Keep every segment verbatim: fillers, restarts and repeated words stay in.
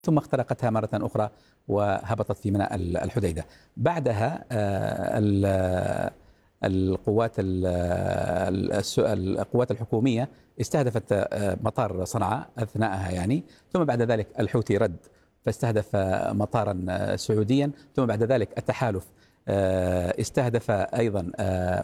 ثم اخترقتها مرة أخرى وهبطت في ميناء الحديدة. بعدها القوات القوات الحكومية استهدفت مطار صنعاء أثناءها يعني، ثم بعد ذلك الحوثي رد فاستهدف مطارا سعوديا، ثم بعد ذلك التحالف استهدف أيضا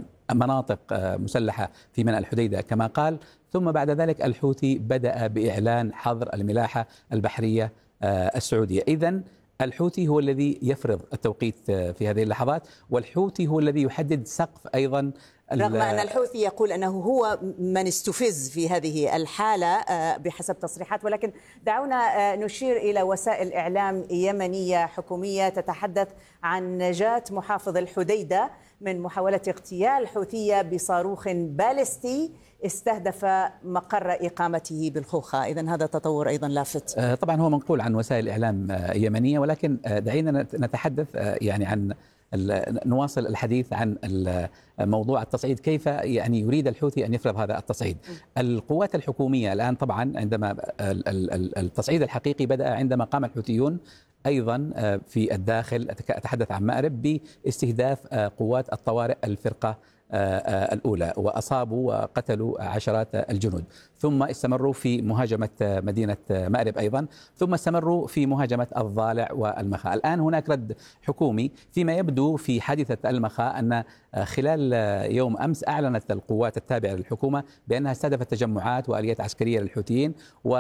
مناطق مسلحة في ميناء الحديدة كما قال، ثم بعد ذلك الحوثي بدأ بإعلان حظر الملاحة البحرية السعودية. إذن الحوثي هو الذي يفرض التوقيت في هذه اللحظات، والحوثي هو الذي يحدد سقف أيضا، رغم أن الحوثي يقول أنه هو من استفز في هذه الحالة بحسب تصريحات. ولكن دعونا نشير إلى وسائل إعلام يمنية حكومية تتحدث عن نجاة محافظ الحديدة من محاولة اغتيال حوثية بصاروخ باليستي استهدف مقر إقامته بالخوخة. إذن هذا تطور أيضا لافت. طبعا هو منقول عن وسائل إعلام يمنية، ولكن دعينا نتحدث يعني عن نواصل الحديث عن موضوع التصعيد، كيف يعني يريد الحوثي أن يفرض هذا التصعيد. القوات الحكومية الآن طبعا عندما التصعيد الحقيقي بدأ عندما قام الحوثيون أيضا في الداخل، أتحدث عن مأرب، باستهداف قوات الطوارئ الفرقة الأولى، وأصابوا وقتلوا عشرات الجنود، ثم استمروا في مهاجمة مدينة مأرب أيضا، ثم استمروا في مهاجمة الضالع والمخا. الآن هناك رد حكومي فيما يبدو في حادثة المخا، أن خلال يوم أمس أعلنت القوات التابعة للحكومة بأنها استهدفت تجمعات وآليات عسكرية للحوثيين،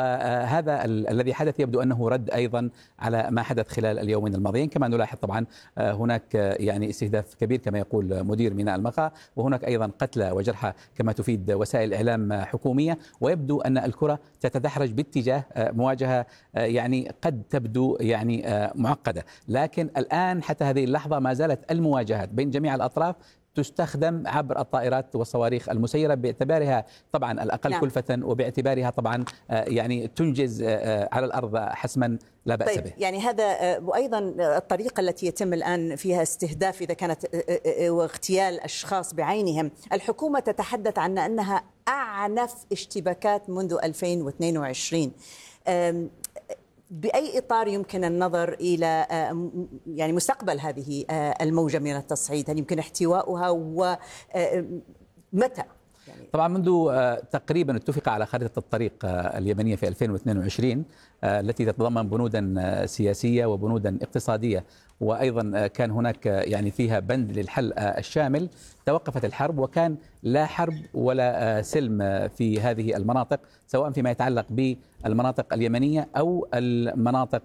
وهذا الذي حدث يبدو أنه رد أيضا على ما حدث خلال اليومين الماضيين. كما نلاحظ طبعا هناك يعني استهداف كبير كما يقول مدير ميناء المخا، وهناك أيضا قتلى وجرحى كما تفيد وسائل إعلام حكومية، ويبدو أن الكرة تتدحرج باتجاه مواجهة يعني قد تبدو يعني معقدة، لكن الآن حتى هذه اللحظة ما زالت المواجهات بين جميع الأطراف تستخدم عبر الطائرات والصواريخ المسيرة، باعتبارها طبعا الأقل نعم. كلفة، وباعتبارها طبعا يعني تنجز على الأرض حسما لا بأس طيب به. يعني هذا وأيضا الطريقة التي يتم الآن فيها استهداف إذا كانت واغتيال أشخاص بعينهم، الحكومة تتحدث عن أنها أعنف اشتباكات منذ ألفين واثنين وعشرين. بأي إطار يمكن النظر إلى يعني مستقبل هذه الموجة من التصعيد؟ هل يمكن احتوائها ومتى؟ طبعا منذ تقريبا اتفق على خارطة الطريق اليمنية في ألفين واثنين وعشرين التي تتضمن بنودا سياسية وبنودا اقتصادية، وأيضا كان هناك يعني فيها بند للحل الشامل. توقفت الحرب وكان لا حرب ولا سلم في هذه المناطق، سواء فيما يتعلق بالمناطق اليمنية أو المناطق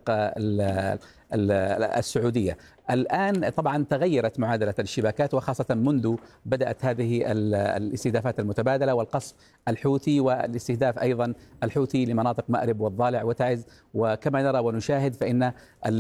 السعودية. الآن طبعا تغيرت معادلة الاشتباكات، وخاصة منذ بدأت هذه الاستهدافات المتبادلة والقصف الحوثي والاستهداف أيضا الحوثي لمناطق مأرب والضالع وتعز. وكما نرى ونشاهد فإن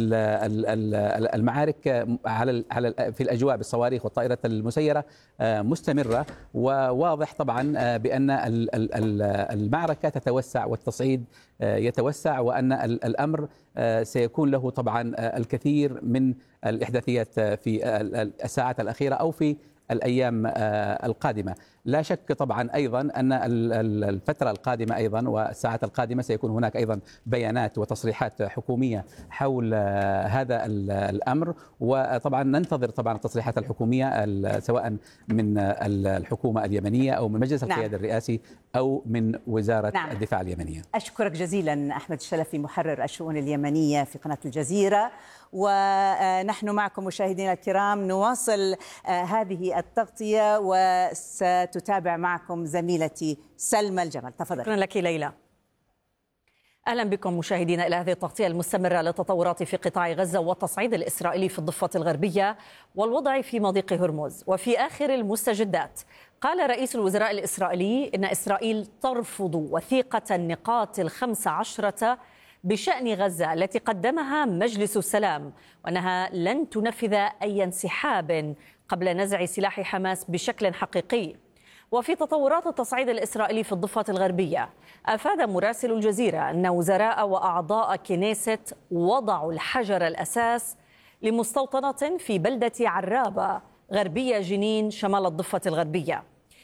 المعارك على في الأجواء بالصواريخ والطائرات المسيرة مستمرة، وواضح طبعا بأن المعركة تتوسع والتصعيد يتوسع، وأن الأمر سيكون له طبعا الكثير من الإحداثيات في الساعات الأخيرة أو في الأيام القادمة. لا شك طبعا أيضا أن الفترة القادمة أيضا والساعات القادمة سيكون هناك أيضا بيانات وتصريحات حكومية حول هذا الأمر، وطبعا ننتظر طبعا التصريحات الحكومية سواء من الحكومة اليمنية أو من مجلس القيادة نعم. الرئاسي أو من وزارة نعم. الدفاع اليمنية. أشكرك جزيلا أحمد الشلفي محرر الشؤون اليمنية في قناة الجزيرة، ونحن معكم مشاهدينا الكرام نواصل هذه التغطية وستتابع معكم زميلتي سلمى الجمل. تفضل. شكرا لك ليلى. أهلا بكم مشاهدينا إلى هذه التغطية المستمرة للتطورات في قطاع غزة والتصعيد الإسرائيلي في الضفة الغربية والوضع في مضيق هرمز. وفي آخر المستجدات قال رئيس الوزراء الإسرائيلي إن إسرائيل ترفض وثيقة النقاط الخمس عشرة بشأن غزة التي قدمها مجلس السلام، وأنها لن تنفذ أي انسحاب قبل نزع سلاح حماس بشكل حقيقي. وفي تطورات التصعيد الإسرائيلي في الضفة الغربية، أفاد مراسل الجزيرة أن وزراء وأعضاء كنيست وضعوا الحجر الأساس لمستوطنة في بلدة عرابة غربية جنين شمال الضفة الغربية.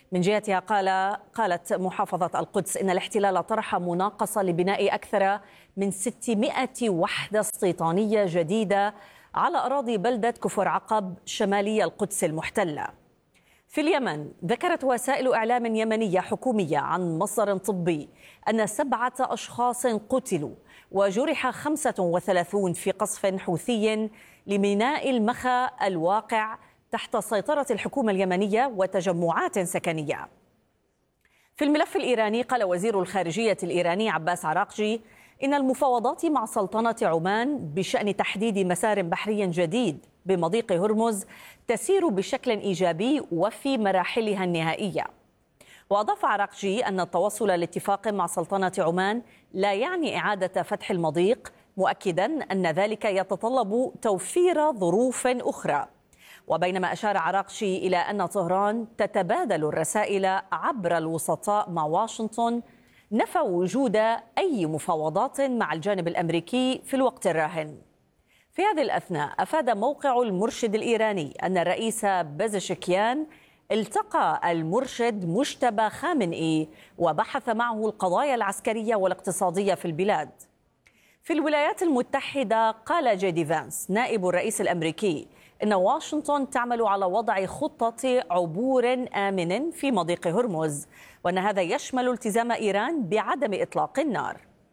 من جهتها قال قالت محافظة القدس إن الاحتلال طرح مناقصة لبناء أكثر من ستمائة وحدة استيطانية جديدة على أراضي بلدة كفر عقب شمالي القدس المحتلة. في اليمن ذكرت وسائل إعلام يمنية حكومية عن مصدر طبي أن سبعة أشخاص قتلوا وجرح خمسة وثلاثون في قصف حوثي لميناء المخا الواقع تحت سيطرة الحكومة اليمنية وتجمعات سكنية. في الملف الإيراني قال وزير الخارجية الإيراني عباس عراقجي إن المفاوضات مع سلطنة عمان بشأن تحديد مسار بحري جديد بمضيق هرمز تسير بشكل إيجابي وفي مراحلها النهائية. وأضاف عراقجي أن التوصل لاتفاق مع سلطنة عمان لا يعني إعادة فتح المضيق، مؤكدا أن ذلك يتطلب توفير ظروف أخرى. وبينما أشار عراقجي إلى أن طهران تتبادل الرسائل عبر الوسطاء مع واشنطن، نفى وجود أي مفاوضات مع الجانب الأمريكي في الوقت الراهن. في هذه الأثناء أفاد موقع المرشد الإيراني أن الرئيس بزشكيان التقى المرشد مجتبى خامنئي وبحث معه القضايا العسكرية والاقتصادية في البلاد. في الولايات المتحدة قال جي دي فانس نائب الرئيس الأمريكي إن واشنطن تعمل على وضع خطة عبور آمن في مضيق هرمز، وأن هذا يشمل التزام إيران بعدم إطلاق النار.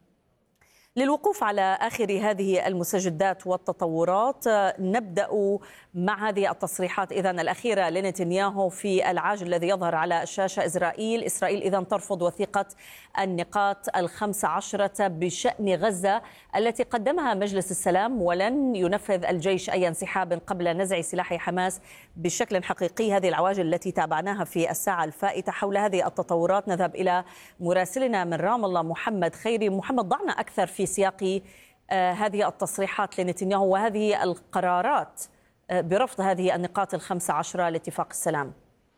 للوقوف على آخر هذه المستجدات والتطورات نبدأ مع هذه التصريحات إذن الأخيرة لنتنياهو في العاجل الذي يظهر على الشاشة. إسرائيل إسرائيل إذن ترفض وثيقة النقاط الخمس عشرة بشأن غزة التي قدمها مجلس السلام، ولن ينفذ الجيش أي انسحاب قبل نزع سلاح حماس بشكل حقيقي. هذه العواجل التي تابعناها في الساعة الفائتة. حول هذه التطورات نذهب إلى مراسلنا من رام الله محمد خيري. محمد، ضعنا أكثر في سياق آه هذه التصريحات لنتنياهو وهذه القرارات آه برفض هذه النقاط الخمس عشرة لاتفاق السلام.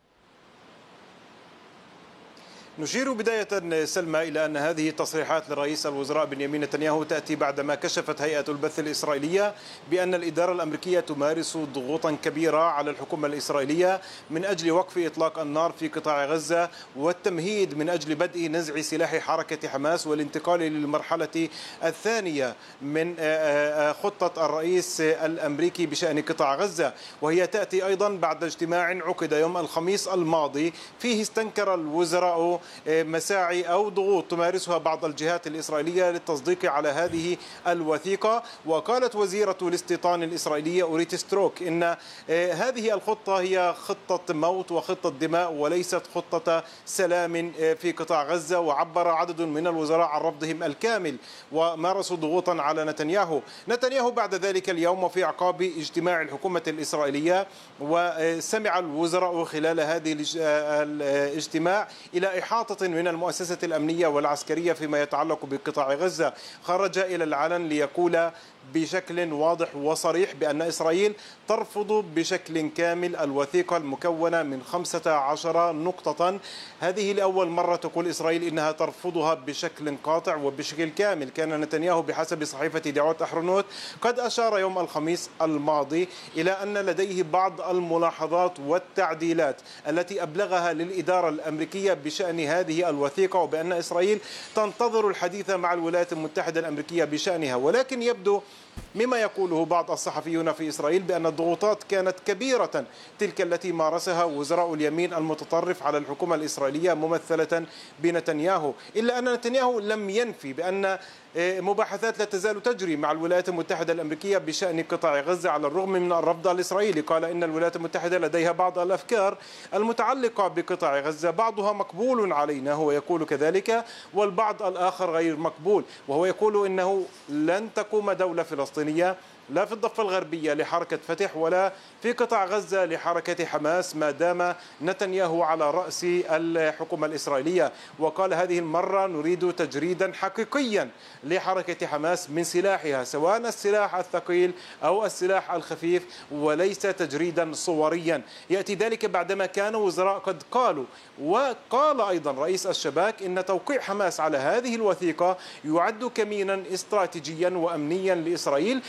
نشير بداية سلمى إلى أن هذه التصريحات لرئيس الوزراء بنيامين نتنياهو تأتي بعدما كشفت هيئة البث الإسرائيلية بأن الإدارة الأمريكية تمارس ضغوطا كبيرة على الحكومة الإسرائيلية من أجل وقف إطلاق النار في قطاع غزة والتمهيد من أجل بدء نزع سلاح حركة حماس والانتقال للمرحلة الثانية من خطة الرئيس الأمريكي بشأن قطاع غزة، وهي تأتي أيضا بعد اجتماع عقد يوم الخميس الماضي فيه استنكر الوزراء مساعي أو ضغوط تمارسها بعض الجهات الإسرائيلية للتصديق على هذه الوثيقة. وقالت وزيرة الاستيطان الإسرائيلية أوريت ستروك إن هذه الخطة هي خطة موت وخطة دماء وليست خطة سلام في قطاع غزة. وعبر عدد من الوزراء عن رفضهم الكامل ومارسوا ضغوطا على نتنياهو. نتنياهو بعد ذلك اليوم وفي أعقاب اجتماع الحكومة الإسرائيلية وسمع الوزراء خلال هذه الاجتماع إلى إحاطة من المؤسسة الأمنية والعسكرية فيما يتعلق بقطاع غزة. خرج إلى العلن ليقول بشكل واضح وصريح بأن إسرائيل ترفض بشكل كامل الوثيقة المكونة من خمسة عشر نقطة. هذه لأول مرة تقول إسرائيل إنها ترفضها بشكل قاطع وبشكل كامل. كان نتنياهو بحسب صحيفة دعوات أحرنوت قد أشار يوم الخميس الماضي إلى أن لديه بعض الملاحظات والتعديلات التي أبلغها للإدارة الأمريكية بشأن هذه الوثيقة، وبأن إسرائيل تنتظر الحديث مع الولايات المتحدة الأمريكية بشأنها. ولكن يبدو مما يقوله بعض الصحفيون في إسرائيل بأن الضغوطات كانت كبيرة تلك التي مارسها وزراء اليمين المتطرف على الحكومة الإسرائيلية ممثلة بنتنياهو، إلا أن نتنياهو لم ينفي بأن مباحثات لا تزال تجري مع الولايات المتحدة الأمريكية بشأن قطاع غزة على الرغم من الرفض الإسرائيلي. قال إن الولايات المتحدة لديها بعض الأفكار المتعلقة بقطاع غزة بعضها مقبول علينا، هو يقول كذلك، والبعض الآخر غير مقبول. وهو يقول إنه لن تقوم دولة فلسطينية لا في الضفة الغربية لحركة فتح ولا في قطاع غزة لحركة حماس ما دام نتنياهو على رأس الحكومة الإسرائيلية. وقال هذه المرة نريد تجريدا حقيقيا لحركة حماس من سلاحها سواء السلاح الثقيل أو السلاح الخفيف وليس تجريدا صوريا. يأتي ذلك بعدما كان وزراء قد قالوا وقال أيضا رئيس الشباك إن توقيع حماس على هذه الوثيقة يعد كمينا استراتيجيا وأمنيا لإسرائيل ولم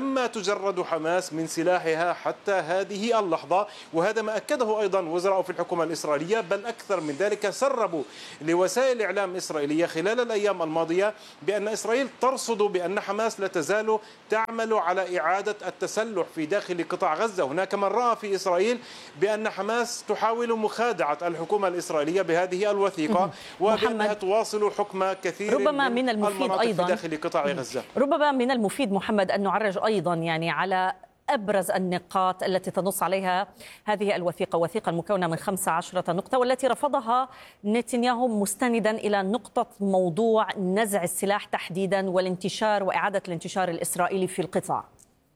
لما تجرد حماس من سلاحها حتى هذه اللحظة. وهذا ما أكده أيضا وزراء في الحكومة الإسرائيلية، بل أكثر من ذلك سربوا لوسائل إعلام إسرائيلية خلال الأيام الماضية بأن إسرائيل ترصد بأن حماس لا تزال تعمل على إعادة التسلح في داخل قطاع غزة. هناك من رأى في إسرائيل بأن حماس تحاول مخادعة الحكومة الإسرائيلية بهذه الوثيقة وبأنها تواصل حكم كثير ربما من المفيد أيضا في داخل قطاع غزة. ربما من المفيد محمد أن نعرج أيضا يعني على أبرز النقاط التي تنص عليها هذه الوثيقة، وثيقة المكونة من خمسة عشرة نقطة والتي رفضها نتنياهو مستندا إلى نقطة موضوع نزع السلاح تحديدا والانتشار وإعادة الانتشار الإسرائيلي في القطاع.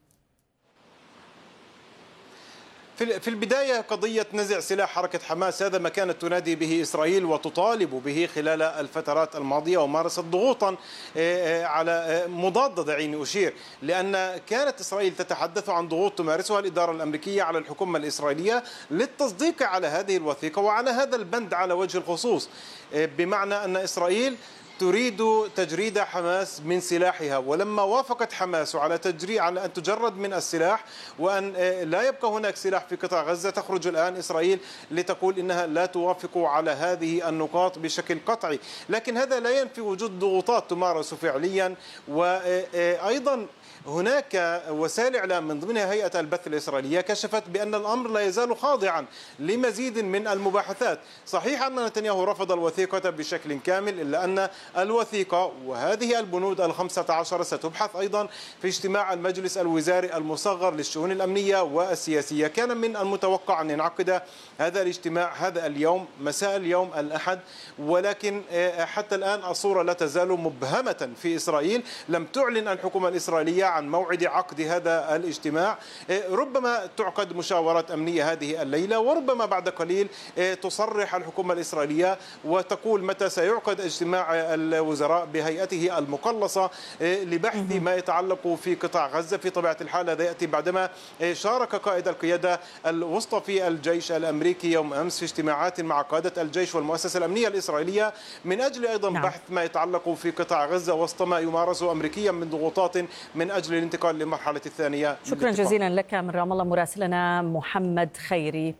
في البداية قضية نزع سلاح حركة حماس هذا ما كانت تنادي به إسرائيل وتطالب به خلال الفترات الماضية، ومارست ضغوطا على مضادة دعيني أشير، لأن كانت إسرائيل تتحدث عن ضغوط تمارسها الإدارة الأمريكية على الحكومة الإسرائيلية للتصديق على هذه الوثيقة وعلى هذا البند على وجه الخصوص، بمعنى أن إسرائيل تريد تجريد حماس من سلاحها. ولما وافقت حماس على تجريد على أن تجرد من السلاح وأن لا يبقى هناك سلاح في قطاع غزة، تخرج الآن إسرائيل لتقول إنها لا توافق على هذه النقاط بشكل قطعي. لكن هذا لا ينفي وجود ضغوطات تمارس فعليا. وأيضا هناك وسائل إعلام من ضمنها هيئة البث الإسرائيلية كشفت بأن الأمر لا يزال خاضعا لمزيد من المباحثات. صحيح أن نتنياهو رفض الوثيقة بشكل كامل، إلا أن الوثيقة وهذه البنود الخمسة عشر ستبحث أيضا في اجتماع المجلس الوزاري المصغر للشؤون الأمنية والسياسية. كان من المتوقع أن ينعقد هذا الاجتماع هذا اليوم مساء اليوم الأحد، ولكن حتى الآن الصورة لا تزال مبهمة في إسرائيل. لم تعلن الحكومة الإسرائيلية عن موعد عقد هذا الاجتماع. ربما تعقد مشاورات أمنية هذه الليلة، وربما بعد قليل تصرح الحكومة الإسرائيلية وتقول متى سيعقد اجتماع الوزراء بهيئته المقلصة لبحث ما يتعلق في قطاع غزة. في طبيعة الحال هذا يأتي بعدما شارك قائد القيادة الوسطى في الجيش الأمريكي يوم أمس في اجتماعات مع قادة الجيش والمؤسسة الأمنية الإسرائيلية من أجل أيضا نعم. بحث ما يتعلق في قطاع غزة وسط ما يمارسه أمريكيا من ضغوطات من أجل الانتقال للمرحلة الثانية. شكرا جزيلا لك من رام الله مراسلنا محمد خيري.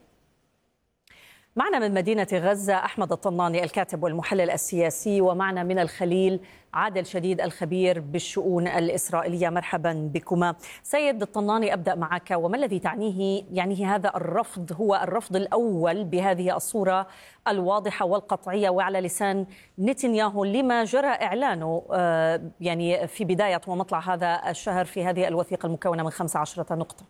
معنا من مدينة غزة أحمد الطناني الكاتب والمحلل السياسي، ومعنا من الخليل عادل شديد الخبير بالشؤون الإسرائيلية. مرحبا بكما. سيد الطناني، أبدأ معك. وما الذي تعنيه يعني هذا الرفض؟ هو الرفض الأول بهذه الصورة الواضحة والقطعية وعلى لسان نتنياهو لما جرى إعلانه يعني في بداية ومطلع هذا الشهر في هذه الوثيقة المكونة من خمسة عشرة نقطة.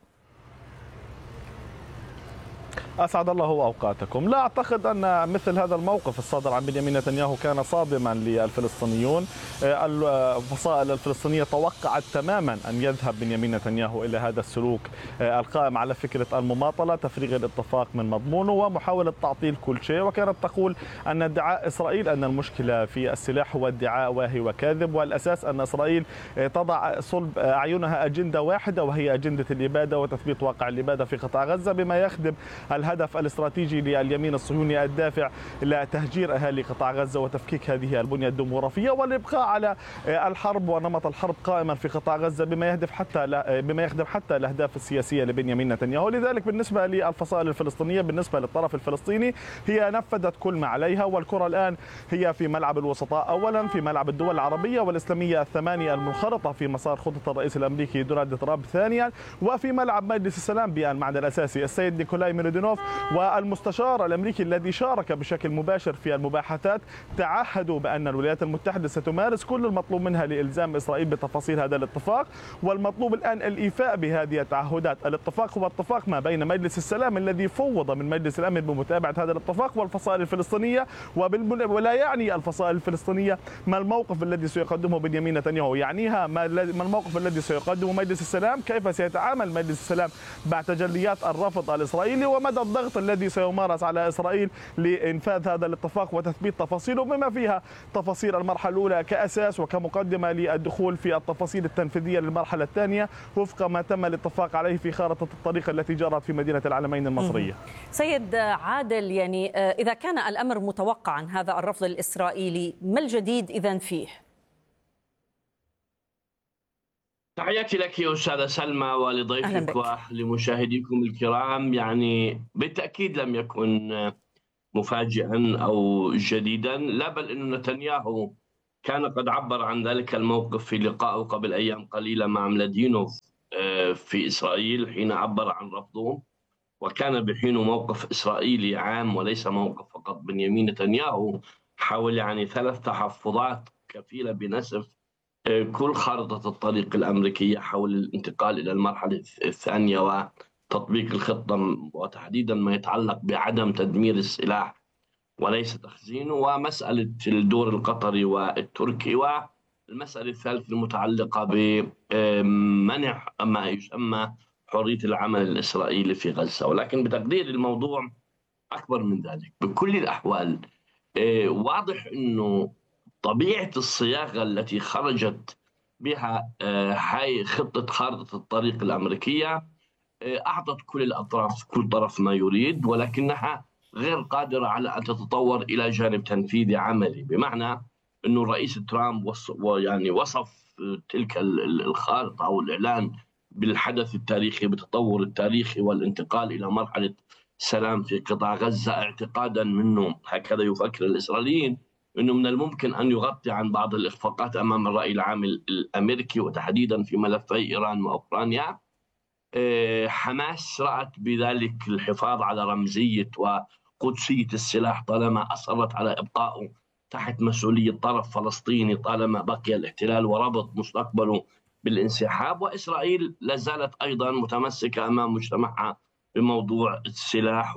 أسعد الله أوقاتكم. لا أعتقد أن مثل هذا الموقف الصادر عن بنيامين نتنياهو كان صادما للفلسطينيون. الفصائل الفلسطينية توقعت تماما أن يذهب بنيامين نتنياهو إلى هذا السلوك القائم على فكرة المماطلة، تفريغ الاتفاق من مضمونه ومحاولة تعطيل كل شيء. وكانت تقول أن ادعاء إسرائيل أن المشكلة في السلاح هو ادعاء واهي وكاذب، والأساس أن إسرائيل تضع صلب أعينها أجندة واحدة وهي أجندة الإبادة وتثبيت واقع الإبادة في قطاع غزة، بما يخدم الهدف الاستراتيجي لليمين الصهيوني الدافع لتهجير أهالي قطاع غزة وتفكيك هذه البنية الديموغرافية والإبقاء على الحرب ونمط الحرب قائما في قطاع غزة، بما يهدف حتى بما يخدم حتى الأهداف السياسية لبنيامين نتنياهو. لذلك بالنسبة للفصائل الفلسطينية، بالنسبة للطرف الفلسطيني، هي نفذت كل ما عليها، والكرة الآن هي في ملعب الوسطاء أولا، في ملعب الدول العربية والإسلامية الثمانية المنخرطة في مسار خطة الرئيس الأمريكي دونالد ترامب ثانيا، وفي ملعب مجلس السلام بالمعنى الأساسي السيد نيكولاي ميلودينوف والمستشار الأمريكي الذي شارك بشكل مباشر في المباحثات. تعهدوا بأن الولايات المتحدة ستمارس كل المطلوب منها لإلزام إسرائيل بتفاصيل هذا الاتفاق، والمطلوب الآن الإيفاء بهذه التعهدات. الاتفاق هو اتفاق ما بين مجلس السلام الذي فوض من مجلس الأمن بمتابعة هذا الاتفاق والفصائل الفلسطينية، ولا يعني الفصائل الفلسطينية ما الموقف الذي سيقدمه بنيامين نتنياهو، يعنيها ما الموقف الذي سيقدمه مجلس السلام، كيف سيتعامل مجلس السلام مع تجليات الرفض الإسرائيلي ومدى الضغط الذي سيمارس على إسرائيل لإنفاذ هذا الاتفاق وتثبيت تفاصيله، بما فيها تفاصيل المرحلة الأولى كأساس وكمقدمة للدخول في التفاصيل التنفيذية للمرحلة الثانية وفق ما تم الاتفاق عليه في خارطة الطريق التي جرت في مدينة العلمين المصرية. سيد عادل، يعني إذا كان الأمر متوقعا هذا الرفض الإسرائيلي، ما الجديد إذن فيه؟ تحياتي لك يا أستاذة سلمى ولضيفك ولمشاهديكم الكرام. يعني بالتأكيد لم يكن مفاجئا أو جديدا، لا بل أن نتنياهو كان قد عبر عن ذلك الموقف في لقائه قبل أيام قليلة مع ملادينوف في إسرائيل، حين عبر عن رفضه، وكان بحينه موقف إسرائيلي عام وليس موقف فقط بنيامين نتنياهو، حول يعني ثلاث تحفظات كفيلة بنسف كل خارطة الطريق الأمريكية حول الانتقال إلى المرحلة الثانية وتطبيق الخطة، وتحديدا ما يتعلق بعدم تدمير السلاح وليس تخزينه، ومسألة الدور القطري والتركي، والمسألة الثالثة المتعلقة بمنع ما يسمى حرية العمل الإسرائيلي في غزة. ولكن بتقدير الموضوع أكبر من ذلك. بكل الأحوال واضح أنه طبيعة الصياغة التي خرجت بها هاي خطة خارطة الطريق الأمريكية أعطت كل الأطراف كل طرف ما يريد، ولكنها غير قادرة على أن تتطور إلى جانب تنفيذي عملي، بمعنى أنه الرئيس ترامب يعني وصف تلك الخارطة أو الإعلان بالحدث التاريخي، بالتطور التاريخي والانتقال إلى مرحلة سلام في قطاع غزة، اعتقادا منه هكذا يفكر الإسرائيليين أنه من الممكن أن يغطي عن بعض الإخفاقات أمام الرأي العام الأمريكي، وتحديدا في ملفي إيران وأوكرانيا. حماس رأت بذلك الحفاظ على رمزية وقدسية السلاح طالما أصرت على إبقائه تحت مسؤولية طرف فلسطيني طالما بقي الاحتلال، وربط مستقبله بالانسحاب. وإسرائيل لازالت أيضا متمسكة أمام مجتمعها بموضوع السلاح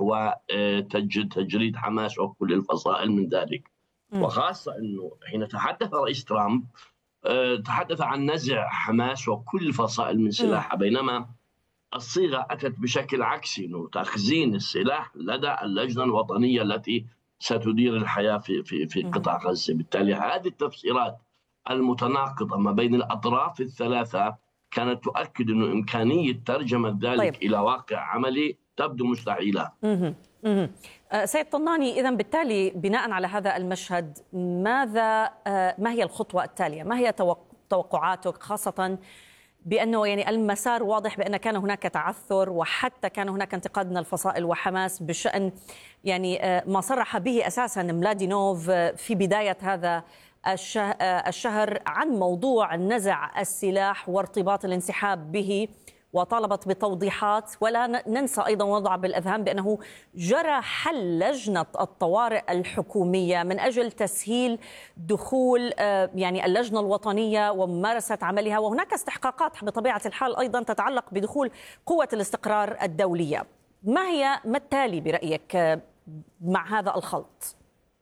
وتجريد حماس وكل الفصائل من ذلك. وخاصة أنه حين تحدث رئيس ترامب تحدث عن نزع حماس وكل الفصائل من سلاحها، بينما الصيغة أتت بشكل عكسي، أنه تخزين السلاح لدى اللجنة الوطنية التي ستدير الحياة في في في قطاع غزة. بالتالي هذه التفسيرات المتناقضة ما بين الأطراف الثلاثة كانت تؤكد أنه إمكانية ترجمة ذلك طيب. إلى واقع عملي تبدو مستحيلة. سيد طناني، إذن بالتالي بناء على هذا المشهد ماذا ما هي الخطوة التالية؟ ما هي توقعاتك، خاصة بأنه يعني المسار واضح بأن كان هناك تعثر، وحتى كان هناك انتقاد من الفصائل وحماس بشأن يعني ما صرح به أساسا ملادينوف في بداية هذا الشهر عن موضوع نزع السلاح وارتباط الانسحاب به، وطالبت بتوضيحات. ولا ننسى أيضا وضع بالأذهان بأنه جرى حل لجنة الطوارئ الحكومية من أجل تسهيل دخول يعني اللجنة الوطنية وممارسة عملها، وهناك استحقاقات بطبيعة الحال أيضا تتعلق بدخول قوة الاستقرار الدولية. ما هي ما التالي برأيك مع هذا الخلط؟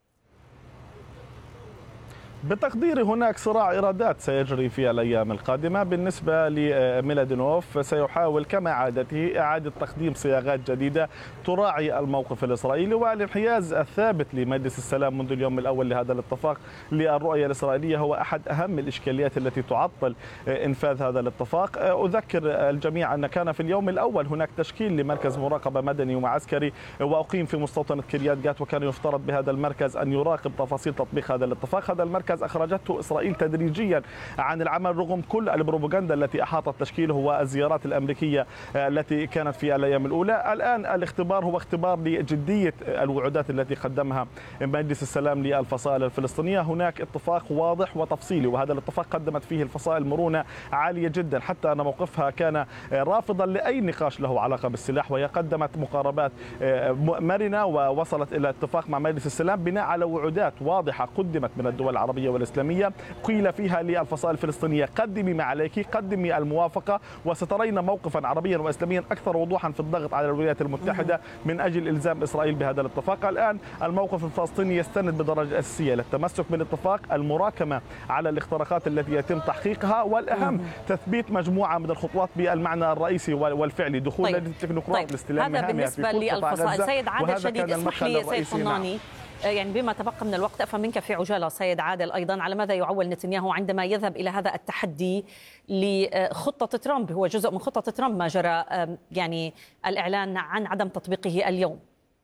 بتقديري هناك صراع إيرادات سيجري في الأيام القادمة. بالنسبة لميلادينوف سيحاول كما عادته إعادة تقديم صياغات جديدة تراعي الموقف الإسرائيلي والانحياز الثابت لمجلس السلام منذ اليوم الأول لهذا الاتفاق للرؤية الإسرائيلية هو أحد أهم الإشكاليات التي تعطل إنفاذ هذا الاتفاق. أذكر الجميع أن كان في اليوم الأول هناك تشكيل لمركز مراقبة مدني وعسكري وأقيم في مستوطنة كريات جات، وكان يفترض بهذا المركز أن يراقب تفاصيل تطبيق هذا الاتفاق. هذا المركز أخرجته إسرائيل تدريجيا عن العمل رغم كل البروباغندا التي أحاطت تشكيله والزيارات الأمريكية التي كانت في الأيام الأولى. الآن الاختبار هو اختبار لجدية الوعودات التي قدمها مجلس السلام للفصائل الفلسطينية. هناك اتفاق واضح وتفصيلي، وهذا الاتفاق قدمت فيه الفصائل مرونة عالية جدا، حتى أن موقفها كان رافضا لأي نقاش له علاقة بالسلاح، وهي قدمت مقاربات مرنة ووصلت إلى اتفاق مع مجلس السلام بناء على وعودات واضحة قدمت من الدول العربية والإسلامية قيل فيها للفصائل الفلسطينية قدمي ما عليك، قدمي الموافقة، وسترين موقفا عربيا وإسلاميا أكثر وضوحا في الضغط على الولايات المتحدة من أجل إلزام إسرائيل بهذا الاتفاق. الآن الموقف الفلسطيني يستند بدرجة أساسية للتمسك بالاتفاق، المراكمة على الاختراقات التي يتم تحقيقها، والأهم تثبيت مجموعة من الخطوات بالمعنى الرئيسي والفعلي، دخول لجنة التكنوقراط طيب. لاستلام هذا بالنسبة للفصائل. سيد عادل شديد، اسمح لي سيد طناني يعني بما تبقى من الوقت أفهم منك في عجالة سيد عادل أيضا على ماذا يعول نتنياهو عندما يذهب إلى هذا التحدي لخطة ترامب؟ هو جزء من خطة ترامب ما جرى يعني الإعلان عن عدم تطبيقه اليوم.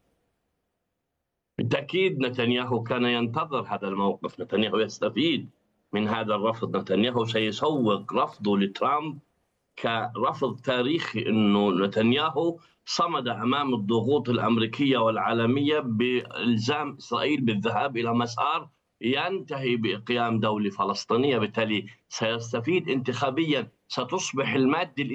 بالتأكيد نتنياهو كان ينتظر هذا الموقف، نتنياهو يستفيد من هذا الرفض، نتنياهو سيسوق رفضه لترامب كرفض تاريخي أنه نتنياهو صمد أمام الضغوط الأمريكية والعالمية بإلزام إسرائيل بالذهاب إلى مسار ينتهي بإقيام دولة فلسطينية، بالتالي سيستفيد انتخابيا، ستصبح المادة